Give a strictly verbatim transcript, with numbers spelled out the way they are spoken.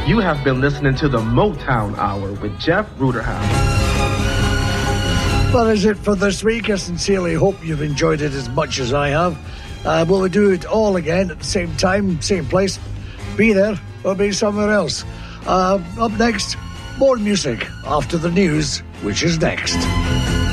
You have been listening to the Motown Hour with Jeff Ruderhouse. That is it for this week. I sincerely hope you've enjoyed it as much as I have. Uh, will we do it all again at the same time, same place? Be there or be somewhere else. Uh, up next, more music after the news, which is next.